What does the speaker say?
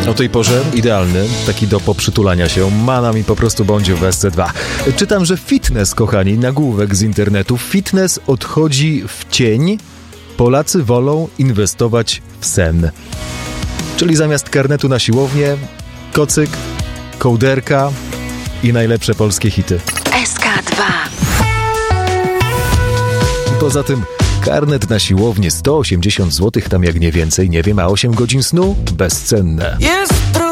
O tej porze idealny, taki do poprzytulania się. Mana mi po prostu bądź w SC2. Czytam, że fitness, kochani, nagłówek z internetu. Fitness odchodzi w cień. Polacy wolą inwestować w sen. Czyli zamiast karnetu na siłownię, kocyk, kołderka i najlepsze polskie hity. SK2. Poza tym karnet na siłownię 180 zł, tam jak nie więcej, nie wiem, a 8 godzin snu bezcenne.